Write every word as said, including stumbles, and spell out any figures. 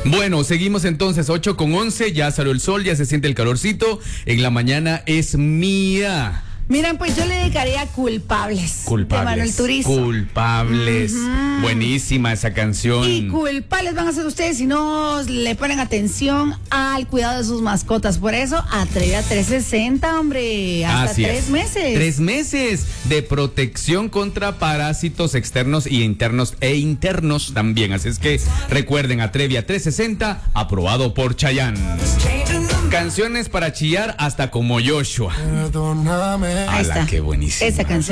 Bueno, seguimos entonces, ocho con once, ya salió el sol, ya se siente el calorcito. En la mañana es mía. Miren, pues yo le dedicaría Culpables. Culpables. De Manuel Turizo. Culpables. Uh-huh. Buenísima esa canción. Y culpables van a ser ustedes si no le ponen atención al cuidado de sus mascotas. Por eso, Atrevia trescientos sesenta, hombre. Hasta Así tres es. meses. Tres meses de protección contra parásitos externos y internos e internos también. Así es que recuerden, Atrevia trescientos sesenta, aprobado por Chayanne. Canciones para chillar hasta como Joshua. Perdóname. Ahí está. Ala, qué buenísima. Esa canción.